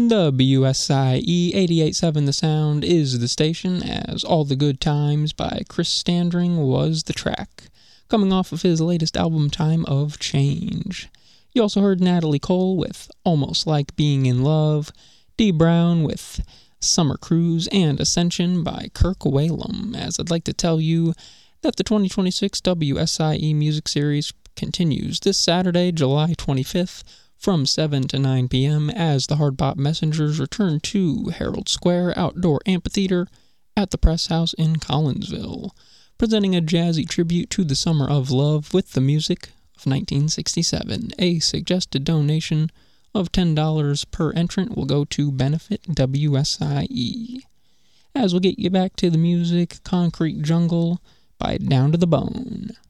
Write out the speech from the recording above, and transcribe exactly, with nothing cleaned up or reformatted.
W S I E eighty-eight point seven The Sound is the station, as All the Good Times by Chris Standring was the track, coming off of his latest album, Time of Change. You also heard Natalie Cole with Almost Like Being in Love, Dee Brown with Summer Cruise, and Ascension by Kirk Whalum, as I'd like to tell you that the twenty twenty-six W S I E Music Series continues this Saturday, July twenty-fifth, from seven to nine p.m. as the Hard Bop Messengers return to Herald Square Outdoor Amphitheater at the Press House in Collinsville, presenting a jazzy tribute to the Summer of Love with the music of nineteen sixty-seven. A suggested donation of ten dollars per entrant will go to benefit W S I E. As we'll get you back to the music, Concrete Jungle by Down to the Bone.